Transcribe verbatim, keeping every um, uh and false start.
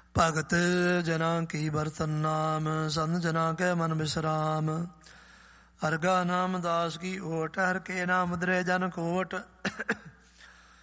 ਭਗਤ ਜਨਾਂ ਕੀ ਬਰਤਨ ਨਾਮ, ਸੰਤ ਜਨਾਂ ਕੈ ਮਨ ਬਿਸਰਾਮ। ਅਰਗਾ ਨਾਮ ਦਾਸ ਕੀ ਓਟ, ਹਰ ਕੇ ਨਾਮ ਉਦਰੇ ਜਨ ਕੋਟ।